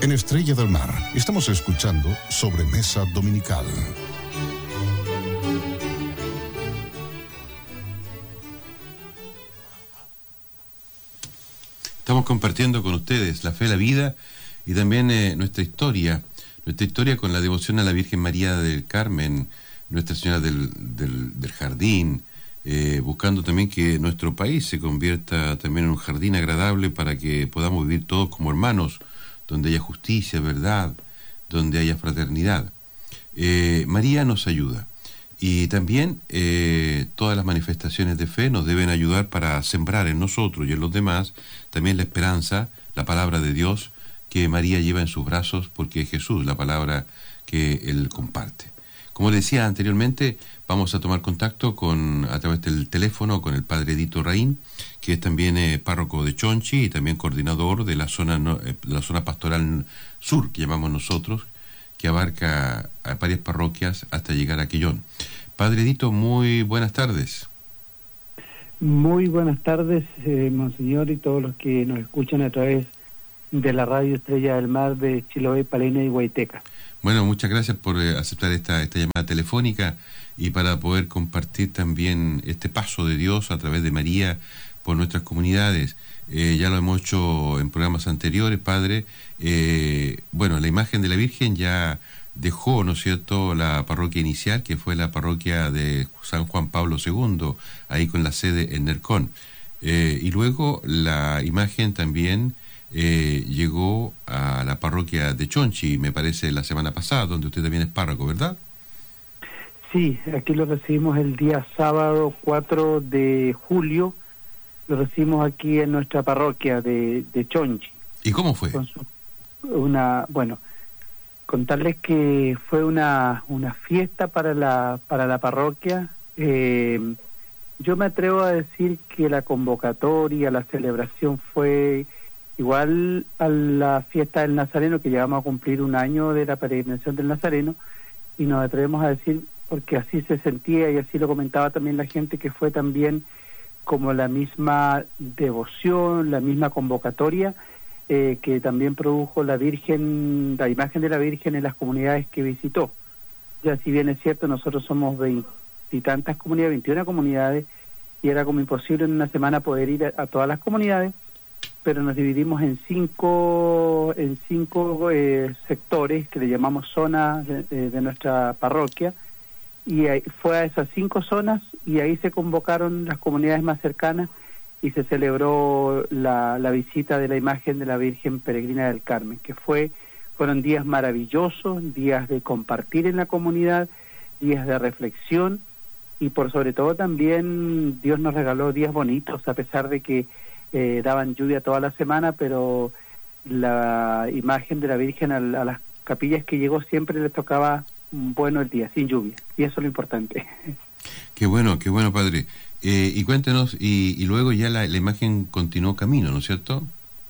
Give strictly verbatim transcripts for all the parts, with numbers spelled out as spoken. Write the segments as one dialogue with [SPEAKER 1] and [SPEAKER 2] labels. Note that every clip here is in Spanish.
[SPEAKER 1] En Estrella del Mar estamos escuchando Sobremesa Dominical.
[SPEAKER 2] Estamos compartiendo con ustedes la fe, la vida y también eh, nuestra historia, nuestra historia con la devoción a la Virgen María del Carmen, Nuestra Señora del, del, del Jardín, eh, buscando también que nuestro país se convierta también en un jardín agradable para que podamos vivir todos como hermanos, donde haya justicia, verdad, donde haya fraternidad. Eh, María nos ayuda. Y también eh, todas las manifestaciones de fe nos deben ayudar para sembrar en nosotros y en los demás también la esperanza, la palabra de Dios que María lleva en sus brazos, porque es Jesús la palabra que Él comparte. Como decía anteriormente, vamos a tomar contacto con a través del teléfono con el padre Edito Raín, que es también eh, párroco de Chonchi y también coordinador de la zona, no, eh, de la zona pastoral sur, que llamamos nosotros, que abarca a varias parroquias hasta llegar a Quellón. Padre Edito, muy buenas tardes.
[SPEAKER 3] Muy buenas tardes, eh, monseñor, y todos los que nos escuchan a través de la radio Estrella del Mar de Chiloé, Palena y Huayteca.
[SPEAKER 2] Bueno, muchas gracias por eh, aceptar esta, esta llamada telefónica y para poder compartir también este paso de Dios a través de María por nuestras comunidades. Eh, ya lo hemos hecho en programas anteriores, Padre. Eh, bueno, la imagen de la Virgen ya dejó, ¿no es cierto?, la parroquia inicial, que fue la parroquia de San Juan Pablo segundo, ahí con la sede en Nercón. Eh, y luego la imagen también eh, llegó a la parroquia de Chonchi, me parece, la semana pasada, donde usted también es párroco, ¿verdad?
[SPEAKER 3] Sí, aquí lo recibimos el día sábado cuatro de julio, lo recibimos aquí en nuestra parroquia de, de Chonchi.
[SPEAKER 2] ¿Y cómo fue?
[SPEAKER 3] Con su, una, bueno, contarles que fue una, una fiesta para la, para la parroquia. Eh, yo me atrevo a decir que la convocatoria, la celebración fue igual a la fiesta del Nazareno, que llevamos a cumplir un año de la peregrinación del Nazareno, y nos atrevemos a decir, porque así se sentía y así lo comentaba también la gente, que fue también como la misma devoción, la misma convocatoria eh, que también produjo la Virgen, la imagen de la Virgen en las comunidades que visitó. Ya si bien es cierto, nosotros somos veintitantas comunidades, veintiuna comunidades, y era como imposible en una semana poder ir a, a todas las comunidades, pero nos dividimos en cinco en cinco eh, sectores que le llamamos zonas de, de, de nuestra parroquia, y ahí, fue a esas cinco zonas y ahí se convocaron las comunidades más cercanas y se celebró la, la visita de la imagen de la Virgen Peregrina del Carmen, que fue fueron días maravillosos, días de compartir en la comunidad, días de reflexión, y por sobre todo también Dios nos regaló días bonitos, a pesar de que eh, daban lluvia toda la semana, pero la imagen de la Virgen a, a las capillas que llegó siempre les tocaba bueno el día, sin lluvia, y eso es lo importante.
[SPEAKER 2] Qué bueno, qué bueno, Padre. Eh, y cuéntenos, y, y luego ya la, la imagen continuó camino, ¿no es cierto?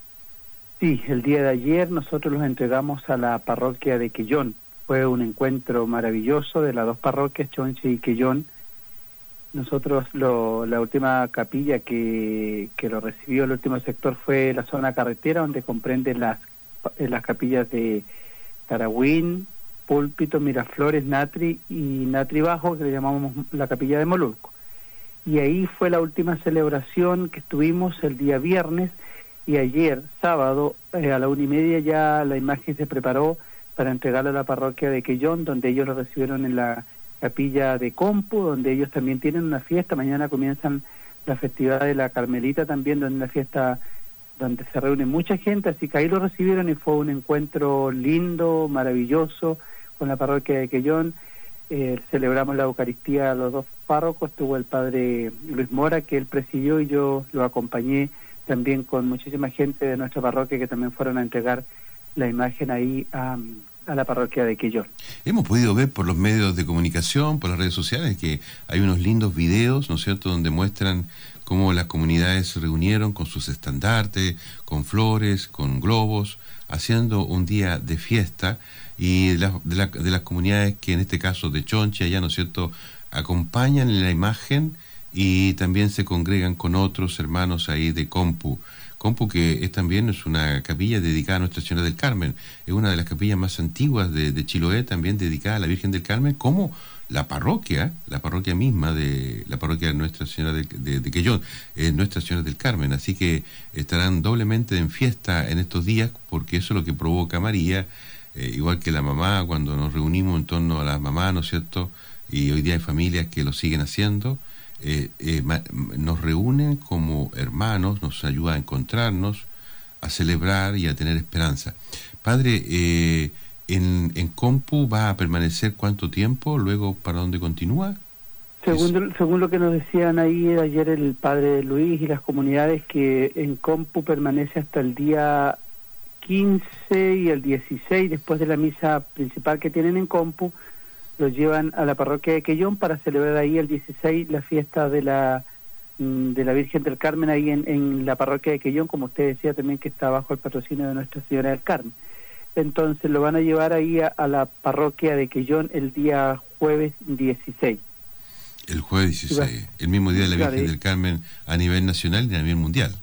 [SPEAKER 3] Sí, el día de ayer nosotros los entregamos a la parroquia de Quellón. Fue un encuentro maravilloso de las dos parroquias, Chonchi y Quellón. Nosotros, lo, la última capilla que, que lo recibió, el último sector, fue la zona carretera, donde comprenden las, las capillas de Taragüín, Púlpito, Miraflores, Natri y Natri Bajo, que le llamamos la capilla de Molulco. Y ahí fue la última celebración que estuvimos el día viernes, y ayer, sábado, eh, a la una y media ya la imagen se preparó para entregarla a la parroquia de Quellón, donde ellos lo recibieron en la capilla de Compu, donde ellos también tienen una fiesta. Mañana comienzan la festividad de la Carmelita también, donde una fiesta donde se reúne mucha gente, así que ahí lo recibieron y fue un encuentro lindo, maravilloso, con la parroquia de Quellón. Eh, celebramos la Eucaristía a los dos párrocos, estuvo el padre Luis Mora, que él presidió, y yo lo acompañé también con muchísima gente de nuestra parroquia que también fueron a entregar la imagen ahí a, a la parroquia de Quellón.
[SPEAKER 2] Hemos podido ver por los medios de comunicación, por las redes sociales, que hay unos lindos videos, ¿no es cierto?, donde muestran cómo las comunidades se reunieron con sus estandartes, con flores, con globos, haciendo un día de fiesta, y de, la, de, la, de las comunidades que en este caso de Chonchi, allá, ¿no es cierto?, acompañan la imagen y también se congregan con otros hermanos ahí de Compu, Compu, que es también es una capilla dedicada a Nuestra Señora del Carmen, es una de las capillas más antiguas de, de Chiloé, también dedicada a la Virgen del Carmen, como la parroquia, la parroquia misma de la parroquia de Nuestra Señora de, de, de Quellón, eh, Nuestra Señora del Carmen, así que estarán doblemente en fiesta en estos días, porque eso es lo que provoca María, eh, igual que la mamá, cuando nos reunimos en torno a la mamá, ¿no es cierto?, y hoy día hay familias que lo siguen haciendo. Eh, eh, ma, nos reúnen como hermanos, nos ayuda a encontrarnos, a celebrar y a tener esperanza. Padre, eh, en, en Compu va a permanecer cuánto tiempo, luego para dónde continúa?
[SPEAKER 3] Según, según lo que nos decían ahí ayer el padre Luis y las comunidades, que en Compu permanece hasta el día quince y el dieciséis, después de la misa principal que tienen en Compu, lo llevan a la parroquia de Quellón para celebrar ahí el dieciséis la fiesta de la de la Virgen del Carmen ahí en, en la parroquia de Quellón, como usted decía también, que está bajo el patrocinio de Nuestra Señora del Carmen. Entonces lo van a llevar ahí a, a la parroquia de Quellón el día jueves dieciséis.
[SPEAKER 2] El jueves dieciséis, el mismo día de la Virgen claro, del Carmen a nivel nacional y a nivel mundial.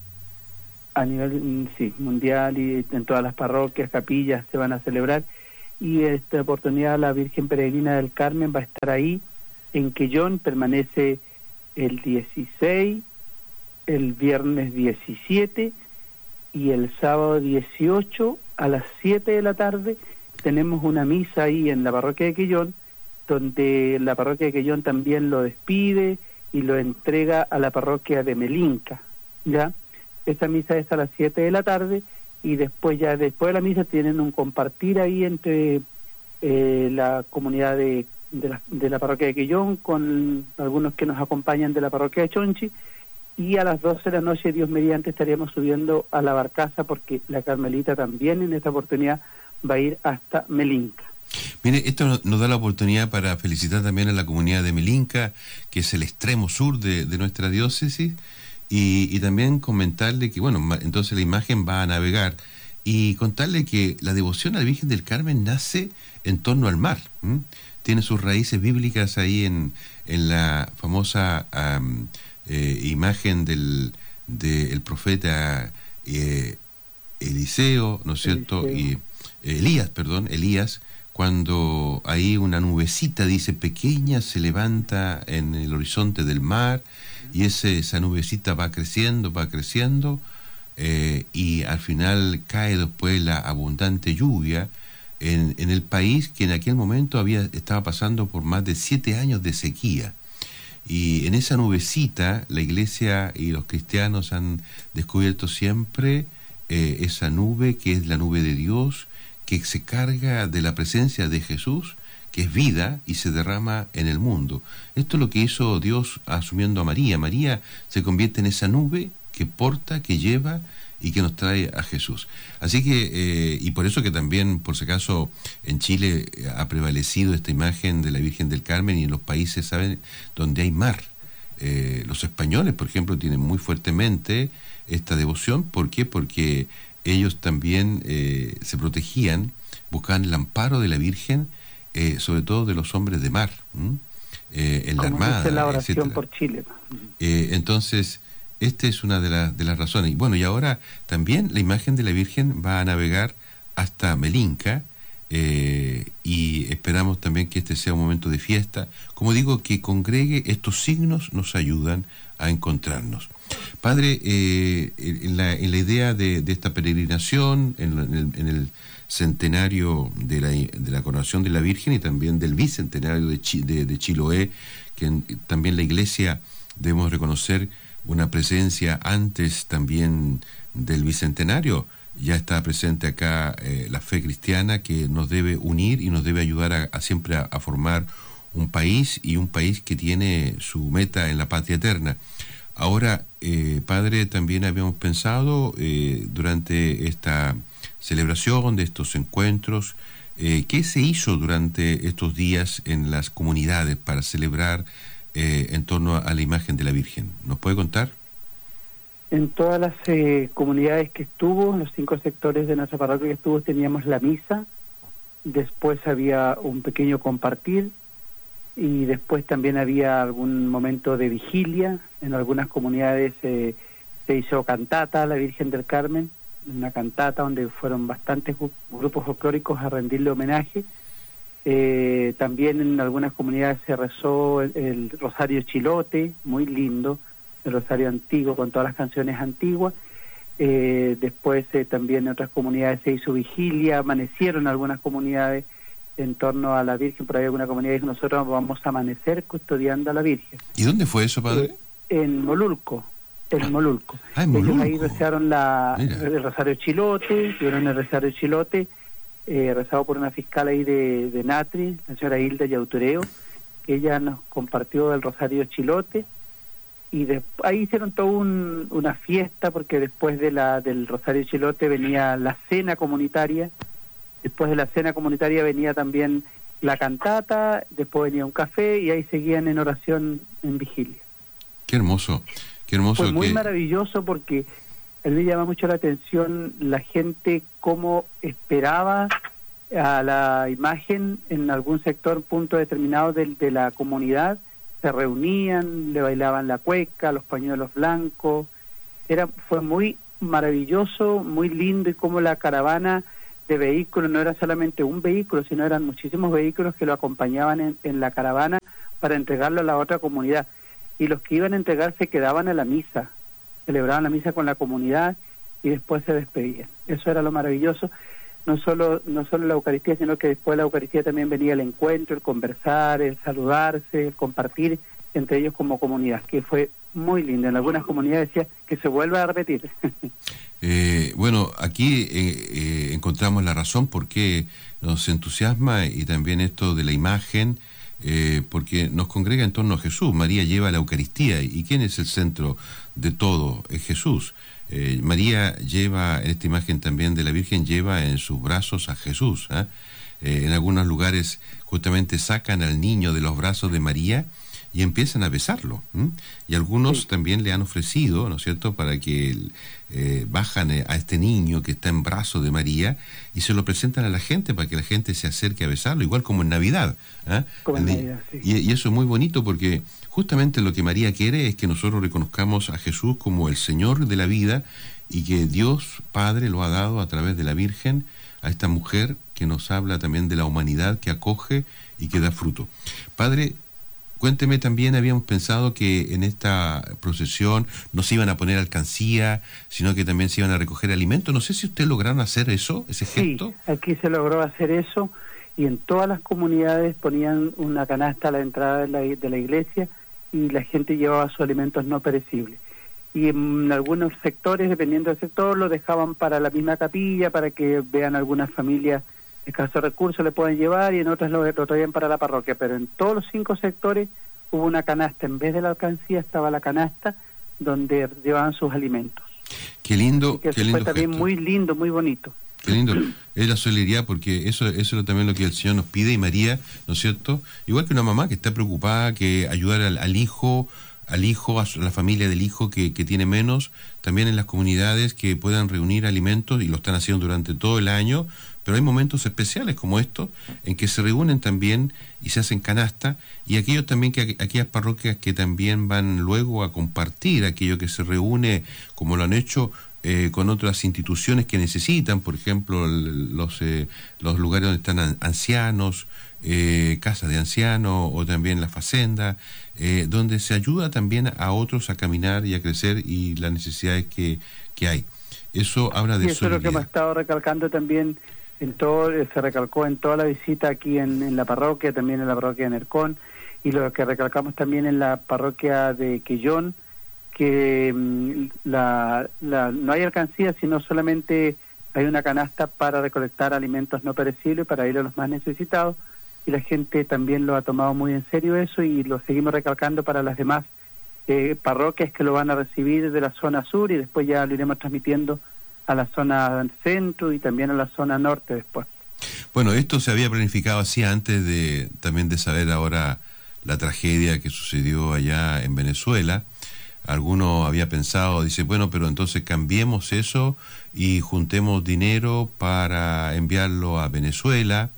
[SPEAKER 3] A nivel, sí, mundial, y en todas las parroquias, capillas se van a celebrar. Y esta oportunidad la Virgen Peregrina del Carmen va a estar ahí en Quellón, permanece el dieciséis, el viernes diecisiete y el sábado dieciocho a las siete de la tarde tenemos una misa ahí en la parroquia de Quellón, donde la parroquia de Quellón también lo despide y lo entrega a la parroquia de Melinca, ¿ya? Esa misa es a las siete de la tarde, y después ya después de la misa tienen un compartir ahí entre eh, la comunidad de, de, la, de la parroquia de Quellón con algunos que nos acompañan de la parroquia de Chonchi, y a las doce de la noche, Dios mediante, estaríamos subiendo a la barcaza, porque la Carmelita también en esta oportunidad va a ir hasta Melinca.
[SPEAKER 2] Mire, esto nos da la oportunidad para felicitar también a la comunidad de Melinca, que es el extremo sur de, de nuestra diócesis. Y, y también comentarle que, bueno, entonces la imagen va a navegar, y contarle que la devoción a la Virgen del Carmen nace en torno al mar. ¿m? Tiene sus raíces bíblicas ahí en, en la famosa um, eh, imagen del, del profeta eh, Eliseo, ¿no es cierto?
[SPEAKER 3] Eliseo.
[SPEAKER 2] Y, eh, Elías, perdón, Elías, cuando ahí una nubecita, dice, pequeña, se levanta en el horizonte del mar, y ese, esa nubecita va creciendo, va creciendo, eh, y al final cae después la abundante lluvia en, en el país que en aquel momento había estaba pasando por más de siete años de sequía. Y en esa nubecita la Iglesia y los cristianos han descubierto siempre eh, esa nube que es la nube de Dios, que se carga de la presencia de Jesús, que es vida y se derrama en el mundo. Esto es lo que hizo Dios asumiendo a María. María se convierte en esa nube que porta, que lleva y que nos trae a Jesús. Así que, eh, y por eso que también, por si acaso, en Chile ha prevalecido esta imagen de la Virgen del Carmen, y en los países, ¿saben?, donde hay mar. Eh, los españoles, por ejemplo, tienen muy fuertemente esta devoción. ¿Por qué? Porque ellos también eh, se protegían, buscaban el amparo de la Virgen, Eh, sobre todo de los hombres de mar, eh, en la Armada,
[SPEAKER 3] la oración
[SPEAKER 2] etcétera.
[SPEAKER 3] por Chile.
[SPEAKER 2] Eh, entonces, esta es una de, la, de las razones. Y bueno, y ahora también la imagen de la Virgen va a navegar hasta Melinca, eh, y esperamos también que este sea un momento de fiesta. Como digo, que congregue, estos signos nos ayudan a encontrarnos. Padre, eh, en, la, en la idea de, de esta peregrinación, en, en el, en el centenario de la, de la coronación de la Virgen, y también del bicentenario de, Chi, de, de Chiloé, que en, también la Iglesia debemos reconocer una presencia antes también del bicentenario. Ya está presente acá eh, la fe cristiana, que nos debe unir y nos debe ayudar a, a siempre a, a formar un país, y un país que tiene su meta en la patria eterna. Ahora, eh, Padre, también habíamos pensado eh, durante esta celebración de estos encuentros, eh, ¿qué se hizo durante estos días en las comunidades para celebrar eh, en torno a la imagen de la Virgen? ¿Nos puede contar?
[SPEAKER 3] En todas las eh, comunidades que estuvo, en los cinco sectores de nuestra parroquia que estuvo, teníamos la misa, después había un pequeño compartir, y después también había algún momento de vigilia. En algunas comunidades eh, se hizo cantata a la Virgen del Carmen, una cantata donde fueron bastantes grupos folclóricos a rendirle homenaje. Eh, también en algunas comunidades se rezó el, el Rosario Chilote, muy lindo, el Rosario antiguo con todas las canciones antiguas. Eh, después eh, también en otras comunidades se hizo vigilia, amanecieron algunas comunidades en torno a la Virgen. Por ahí alguna comunidad dijo: nosotros vamos a amanecer custodiando a la Virgen.
[SPEAKER 2] ¿Y dónde fue eso, padre?
[SPEAKER 3] Eh, en Molulco, en ah. Molulco.
[SPEAKER 2] Ah, en Molulco.
[SPEAKER 3] Ellos ahí rezaron la, el Rosario Chilote, tuvieron el Rosario Chilote, eh, rezado por una fiscal ahí de, de Natri, la señora Hilda Yautureo, que ella nos compartió el Rosario Chilote, y de, ahí hicieron toda un, una fiesta, porque después de la del Rosario Chilote venía la cena comunitaria, después de la cena comunitaria venía también la cantata, después venía un café, y ahí seguían en oración en vigilia.
[SPEAKER 2] Qué hermoso, qué hermoso.
[SPEAKER 3] Fue muy
[SPEAKER 2] que...
[SPEAKER 3] maravilloso, porque a mí me llama mucho la atención la gente cómo esperaba a la imagen en algún sector, punto determinado de, de la comunidad. Se reunían, le bailaban la cueca, los pañuelos blancos. Era, fue muy maravilloso, muy lindo, y como la caravana de vehículos no era solamente un vehículo, sino eran muchísimos vehículos que lo acompañaban en, en la caravana para entregarlo a la otra comunidad. Y los que iban a entregar se quedaban a la misa, celebraban la misa con la comunidad y después se despedían. Eso era lo maravilloso. No solo no solo la Eucaristía, sino que después de la Eucaristía también venía el encuentro, el conversar, el saludarse, el compartir entre ellos como comunidad, que fue muy lindo. En algunas comunidades decía que se vuelva a repetir.
[SPEAKER 2] eh, bueno, aquí eh, eh, encontramos la razón por qué nos entusiasma, y también esto de la imagen, eh, porque nos congrega en torno a Jesús. María lleva la Eucaristía, y ¿quién es el centro de todo? Es Jesús. Eh, María lleva, en esta imagen también de la Virgen, lleva en sus brazos a Jesús. ¿eh? Eh, en algunos lugares justamente sacan al niño de los brazos de María y empiezan a besarlo. ¿eh? Y algunos sí. también le han ofrecido, ¿no es cierto?, para que eh, bajan a este niño que está en brazos de María y se lo presentan a la gente para que la gente se acerque a besarlo, igual como en Navidad. ¿eh?
[SPEAKER 3] Como en Navidad, sí.
[SPEAKER 2] y, y eso es muy bonito, porque justamente lo que María quiere es que nosotros reconozcamos a Jesús como el Señor de la vida, y que Dios Padre lo ha dado a través de la Virgen a esta mujer que nos habla también de la humanidad que acoge y que da fruto. Padre, cuénteme también, habíamos pensado que en esta procesión no se iban a poner alcancía, sino que también se iban a recoger alimentos. No sé si ustedes lograron hacer eso, ese gesto.
[SPEAKER 3] Sí, aquí se logró hacer eso, y en todas las comunidades ponían una canasta a la entrada de la, de la iglesia, y la gente llevaba sus alimentos no perecibles. Y en algunos sectores, dependiendo del sector, lo dejaban para la misma capilla, para que vean algunas familias de escasos recursos le pueden llevar, y en otras lo, lo traían para la parroquia. Pero en todos los cinco sectores hubo una canasta. En vez de la alcancía estaba la canasta donde llevaban sus alimentos.
[SPEAKER 2] Qué lindo,
[SPEAKER 3] que
[SPEAKER 2] qué
[SPEAKER 3] eso
[SPEAKER 2] lindo
[SPEAKER 3] fue también
[SPEAKER 2] gesto.
[SPEAKER 3] Muy lindo, muy bonito.
[SPEAKER 2] Qué lindo, es la solidaridad, porque eso, eso es también lo que el Señor nos pide, y María, ¿no es cierto? Igual que una mamá que está preocupada, que ayudar al, al hijo, al hijo, a la familia del hijo que, que tiene menos, también en las comunidades que puedan reunir alimentos, y lo están haciendo durante todo el año, pero hay momentos especiales como estos, en que se reúnen también y se hacen canasta, y aquellos también que aquellas parroquias que también van luego a compartir aquello que se reúne, como lo han hecho Eh, con otras instituciones que necesitan, por ejemplo, los eh, los lugares donde están an ancianos, eh, casas de ancianos, o también la facenda, eh, donde se ayuda también a otros a caminar y a crecer, y las necesidades que, que hay. Eso habla de solidaridad.
[SPEAKER 3] Y eso es lo que hemos estado recalcando también, en todo, se recalcó en toda la visita aquí en, en la parroquia, también en la parroquia de Nercón, y lo que recalcamos también en la parroquia de Quillón, que la, la, no hay alcancía, sino solamente hay una canasta para recolectar alimentos no perecibles para ir a los más necesitados, y la gente también lo ha tomado muy en serio eso, y lo seguimos recalcando para las demás eh, parroquias que lo van a recibir de la zona sur, y después ya lo iremos transmitiendo a la zona centro y también a la zona norte después.
[SPEAKER 2] Bueno, esto se había planificado así antes de también de saber ahora la tragedia que sucedió allá en Venezuela. Alguno había pensado, dice, bueno, pero entonces cambiemos eso y juntemos dinero para enviarlo a Venezuela,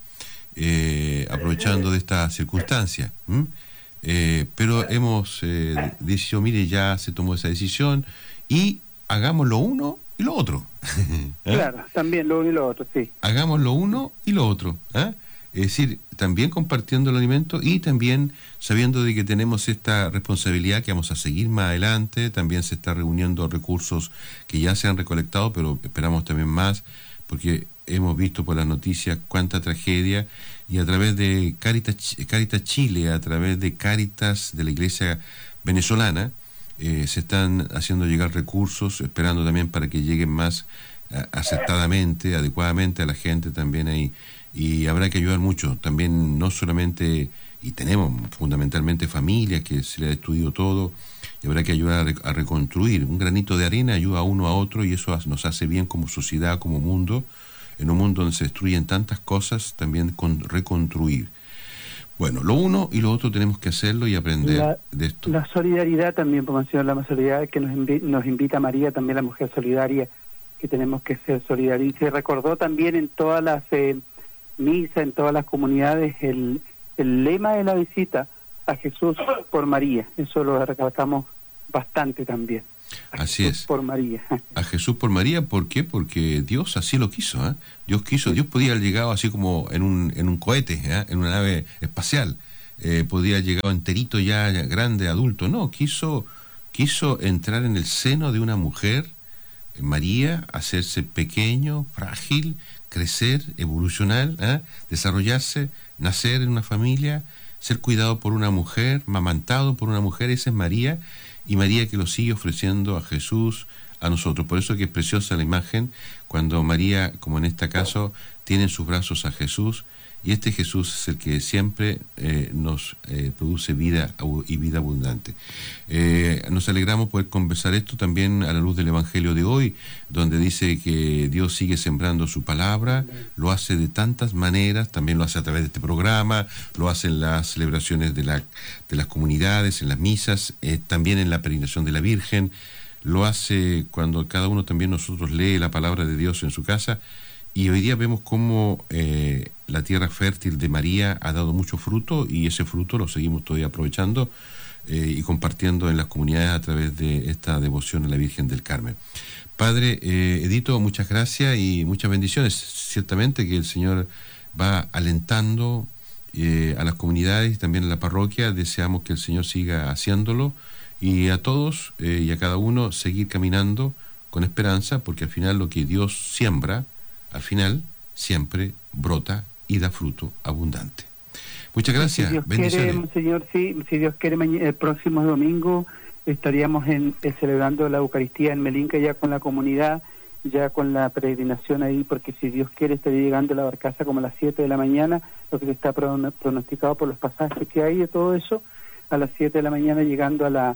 [SPEAKER 2] eh, aprovechando de esta circunstancia. ¿Mm? Eh, pero hemos eh, dicho, mire, ya se tomó esa decisión, y hagamos lo uno y lo otro. ¿Eh?
[SPEAKER 3] Claro, también lo uno y lo otro, sí.
[SPEAKER 2] Hagamos lo uno y lo otro. ¿Eh? Es decir, también compartiendo el alimento y también sabiendo de que tenemos esta responsabilidad que vamos a seguir más adelante. También se está reuniendo recursos que ya se han recolectado, pero esperamos también más, porque hemos visto por las noticias cuánta tragedia, y a través de Caritas, Caritas Chile, a través de Caritas de la Iglesia venezolana, eh, se están haciendo llegar recursos, esperando también para que lleguen más eh, acertadamente, adecuadamente a la gente también ahí. Y habrá que ayudar mucho, también no solamente, y tenemos fundamentalmente familias que se le ha destruido todo, y habrá que ayudar a, re, a reconstruir. Un granito de arena ayuda a uno a otro, y eso nos hace bien como sociedad, como mundo, en un mundo donde se destruyen tantas cosas, también con reconstruir. Bueno, lo uno y lo otro tenemos que hacerlo y aprender
[SPEAKER 3] la,
[SPEAKER 2] de esto.
[SPEAKER 3] La solidaridad también, por mencionar la solidaridad que nos, invi nos invita María, también la mujer solidaria, que tenemos que ser solidarios. Y se recordó también en todas las eh, misas, en todas las comunidades, el, el lema de la visita a Jesús por María. Eso lo recalcamos bastante también. A
[SPEAKER 2] así
[SPEAKER 3] Jesús
[SPEAKER 2] es.
[SPEAKER 3] Por María.
[SPEAKER 2] A Jesús por María, ¿por qué? Porque Dios así lo quiso, ¿eh? Dios quiso, sí. Dios podía haber llegado así como en un, en un cohete, ¿eh? En una nave espacial, eh, podía haber llegado enterito ya, ya grande, adulto, no, quiso, quiso entrar en el seno de una mujer, María, hacerse pequeño, frágil, crecer, evolucionar, ¿eh? Desarrollarse, nacer en una familia, ser cuidado por una mujer, mamantado por una mujer, esa es María, y María que lo sigue ofreciendo a Jesús, a nosotros. Por eso que es preciosa la imagen cuando María, como en este caso, tiene en sus brazos a Jesús, y este Jesús es el que siempre eh, nos eh, produce vida y vida abundante. Eh, nos alegramos poder conversar esto también a la luz del Evangelio de hoy, donde dice que Dios sigue sembrando su palabra, lo hace de tantas maneras, también lo hace a través de este programa, lo hace en las celebraciones de, la, de las comunidades, en las misas, eh, también en la peregrinación de la Virgen, lo hace cuando cada uno también nosotros lee la palabra de Dios en su casa. Y hoy día vemos cómo eh, la tierra fértil de María ha dado mucho fruto, y ese fruto lo seguimos todavía aprovechando eh, y compartiendo en las comunidades a través de esta devoción a la Virgen del Carmen. Padre eh, Edito, muchas gracias y muchas bendiciones. Ciertamente que el Señor va alentando eh, a las comunidades y también a la parroquia. Deseamos que el Señor siga haciéndolo, y a todos eh, y a cada uno seguir caminando con esperanza, porque al final lo que Dios siembra, al final siempre brota y da fruto abundante. Muchas gracias,
[SPEAKER 3] si Dios
[SPEAKER 2] bendiciones.
[SPEAKER 3] Quiere, Señor, sí, si Dios quiere, el próximo domingo estaríamos en, eh, celebrando la Eucaristía en Melinca, ya con la comunidad, ya con la peregrinación ahí, porque si Dios quiere estaría llegando la barcaza como a las siete de la mañana, lo que se está pronosticado por los pasajes que hay de todo eso, a las siete de la mañana llegando a la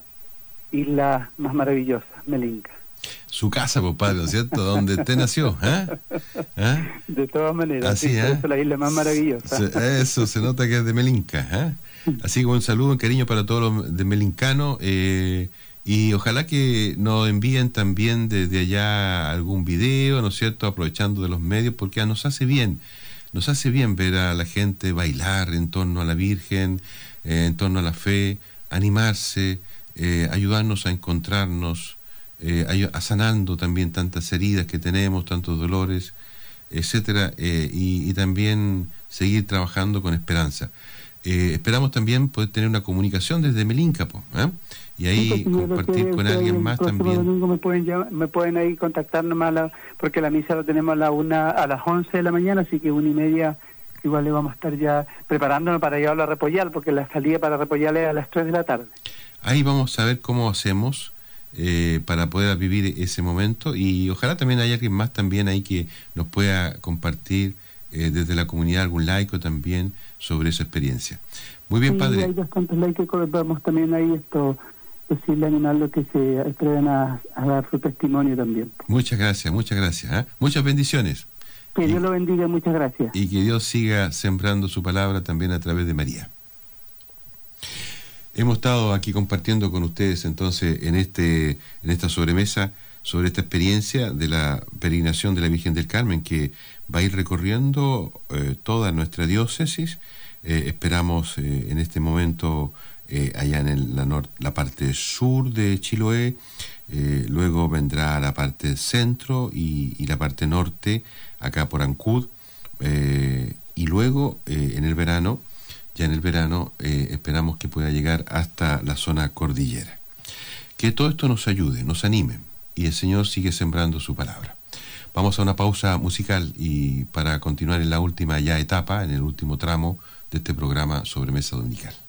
[SPEAKER 3] isla más maravillosa, Melinca.
[SPEAKER 2] Su casa, pues, padre, ¿no es cierto? Donde usted nació, ¿eh? ¿Eh?
[SPEAKER 3] De todas maneras,
[SPEAKER 2] así,
[SPEAKER 3] sí,
[SPEAKER 2] ¿eh?
[SPEAKER 3] es la isla más maravillosa.
[SPEAKER 2] Se, eso, se nota que es de Melinca, ¿eh? Así que un saludo, un cariño para todos los de Melincano, eh, y ojalá que nos envíen también desde allá algún video, ¿no es cierto?, aprovechando de los medios, porque nos hace bien, nos hace bien ver a la gente bailar en torno a la Virgen, eh, en torno a la fe, animarse, eh, ayudarnos a encontrarnos, Eh, a sanando también tantas heridas que tenemos, tantos dolores, etcétera, eh, y, y también seguir trabajando con esperanza. Eh, esperamos también poder tener una comunicación desde Melinca, ¿eh? Y ahí sí, pues, compartir con alguien más también.
[SPEAKER 3] Domingo me pueden llamar, me pueden ahí contactar nomás, la, porque la misa lo tenemos a la una, a las once de la mañana, así que una y media igual le vamos a estar ya preparándonos para llevarlo a Repollal, porque la salida para Repollal es a las tres de la tarde.
[SPEAKER 2] Ahí vamos a ver cómo hacemos Eh, para poder vivir ese momento, y ojalá también haya alguien más también ahí que nos pueda compartir eh, desde la comunidad, algún laico también sobre esa experiencia. Muy bien,
[SPEAKER 3] sí,
[SPEAKER 2] padre.
[SPEAKER 3] Hay bastantes laicos que vamos también ahí esto, decirle animarlo que se atreven a, a dar su testimonio también.
[SPEAKER 2] Muchas gracias, muchas gracias, ¿eh? Muchas bendiciones.
[SPEAKER 3] Que y, Dios lo bendiga, muchas gracias.
[SPEAKER 2] Y que Dios siga sembrando su palabra también a través de María. Hemos estado aquí compartiendo con ustedes entonces en este en esta sobremesa sobre esta experiencia de la peregrinación de la Virgen del Carmen, que va a ir recorriendo eh, toda nuestra diócesis. Eh, esperamos eh, en este momento eh, allá en el, la, nor- la parte sur de Chiloé, eh, luego vendrá la parte centro y, y la parte norte, acá por Ancud, eh, y luego eh, en el verano, ya en el verano eh, esperamos que pueda llegar hasta la zona cordillera. Que todo esto nos ayude, nos anime, y el Señor sigue sembrando su palabra. Vamos a una pausa musical y para continuar en la última ya etapa, en el último tramo de este programa Sobremesa Dominical.